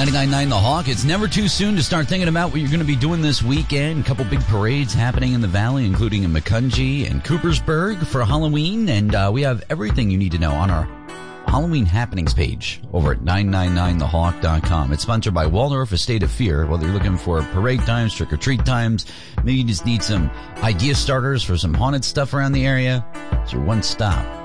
99.9 The Hawk. It's never too soon to start thinking about what you're going to be doing this weekend. A couple big parades happening in the valley, including in Macungie and Coopersburg for Halloween. And we have everything you need to know on our Halloween happenings page over at 999thehawk.com. It's sponsored by Waldorf Estate of Fear. Whether you're looking for parade times, trick-or-treat times, maybe you just need some idea starters for some haunted stuff around the area, it's your one stop